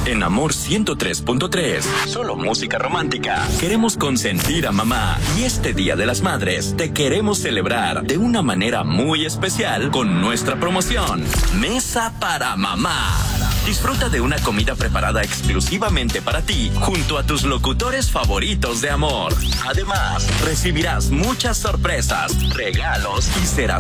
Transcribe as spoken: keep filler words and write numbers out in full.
En Amor ciento tres punto tres, solo música romántica. Queremos consentir a mamá y este Día de las Madres te queremos celebrar de una manera muy especial con nuestra promoción Mesa para Mamá. Disfruta de una comida preparada exclusivamente para ti junto a tus locutores favoritos de Amor. Además, recibirás muchas sorpresas, regalos y serás